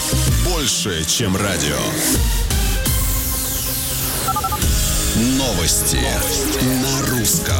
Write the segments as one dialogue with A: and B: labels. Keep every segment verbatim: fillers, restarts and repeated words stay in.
A: Больше, чем радио. Новости, Новости. На русском.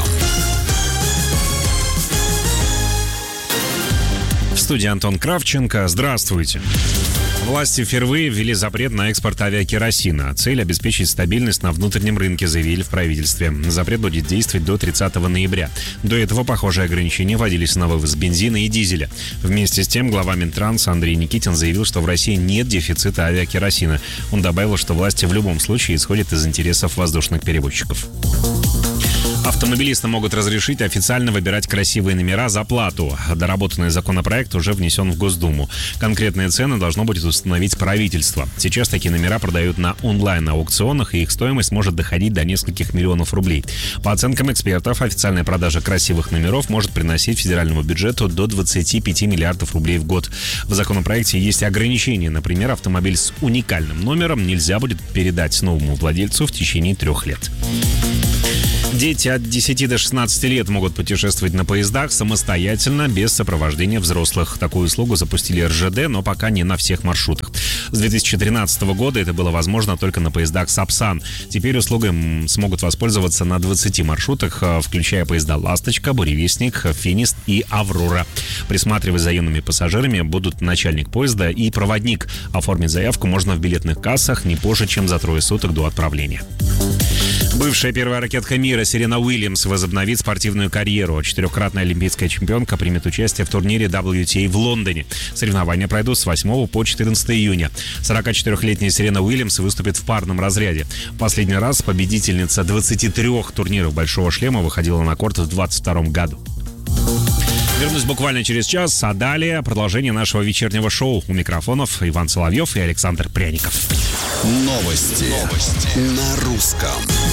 B: В студии Антон Кравченко. Здравствуйте. Власти впервые ввели запрет на экспорт авиакеросина. Цель – обеспечить стабильность на внутреннем рынке, заявили в правительстве. Запрет будет действовать до тридцатого ноября. До этого похожие ограничения вводились на вывоз бензина и дизеля. Вместе с тем глава Минтранса Андрей Никитин заявил, что в России нет дефицита авиакеросина. Он добавил, что власти в любом случае исходят из интересов воздушных перевозчиков. Автомобилисты могут разрешить официально выбирать красивые номера за плату. Доработанный законопроект уже внесен в Госдуму. Конкретные цены должно будет установить правительство. Сейчас такие номера продают на онлайн-аукционах, и их стоимость может доходить до нескольких миллионов рублей. По оценкам экспертов, официальная продажа красивых номеров может приносить федеральному бюджету до двадцати пяти миллиардов рублей в год. В законопроекте есть ограничения. Например, автомобиль с уникальным номером нельзя будет передать новому владельцу в течение трех лет. Дети от десяти до шестнадцати лет могут путешествовать на поездах самостоятельно, без сопровождения взрослых. Такую услугу запустили эр жэ дэ, но пока не на всех маршрутах. С две тысячи тринадцатого года это было возможно только на поездах «Сапсан». Теперь услугой смогут воспользоваться на двадцати маршрутах, включая поезда «Ласточка», «Буревестник», «Финист» и «Аврора». Присматривать за юными пассажирами будут начальник поезда и проводник. Оформить заявку можно в билетных кассах не позже, чем за трое суток до отправления. Бывшая первая ракетка мира Серена Уильямс возобновит спортивную карьеру. Четырехкратная олимпийская чемпионка примет участие в турнире дабл ю ти эй в Лондоне. Соревнования пройдут с восьмого по четырнадцатое июня. сорокачетырехлетняя Серена Уильямс выступит в парном разряде. Последний раз победительница двадцати трёх турниров «Большого шлема» выходила на корт в двадцать втором году. Вернусь буквально через час, а далее продолжение нашего вечернего шоу. У микрофонов Иван Соловьев и Александр Пряников.
A: Новости, Новости. На русском.